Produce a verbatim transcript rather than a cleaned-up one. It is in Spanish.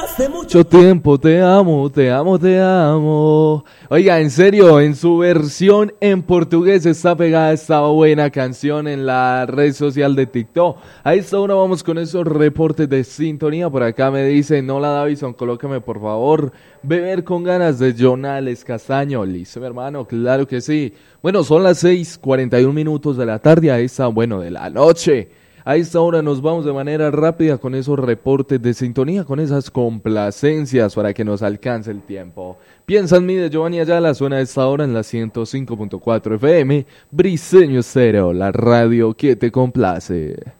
hace mucho tiempo, te amo, te amo, te amo. Oiga, en serio, en su versión en portugués está pegada esta buena canción en la red social de TikTok. A esta hora vamos con esos reportes de sintonía. Por acá me dice, Nola Davison, colóqueme por favor Beber con ganas de Jonales Castaño. Listo, mi hermano, claro que sí. Bueno, son las seis cuarenta y un minutos de la tarde, a esta, bueno, de la noche. A esta hora nos vamos de manera rápida con esos reportes de sintonía, con esas complacencias para que nos alcance el tiempo. Piensa en mí de Giovanni Ayala, suena a esta hora en la ciento cinco punto cuatro F M, Briseño Cero, la radio que te complace.